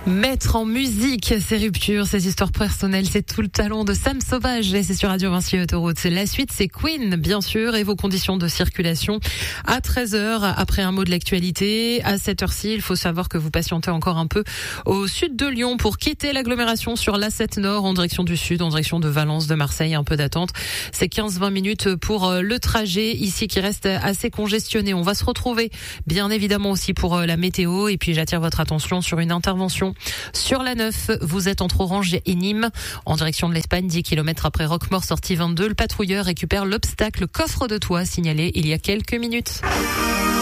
Mettre en musique ces ruptures, ces histoires personnelles, c'est tout le talent de Sam Sauvage et c'est sur Radio Vinci Autoroute. La suite, c'est Queen, bien sûr, et vos conditions de circulation à 13h après un mot de l'actualité. À cette heure-ci, il faut savoir que vous patientez encore un peu au sud de Lyon pour quitter l'agglomération sur l'A7 Nord en direction du sud, en direction de Valence, de Marseille, un peu d'attente. C'est 15-20 minutes pour le trajet ici qui reste assez congestionné. On va se retrouver bien évidemment aussi pour la météo et puis j'attire votre attention sur une intervention sur la 9, vous êtes entre Orange et Nîmes, en direction de l'Espagne, 10 km après Roquemort, sortie 22. Le patrouilleur récupère l'obstacle coffre de toit signalé il y a quelques minutes.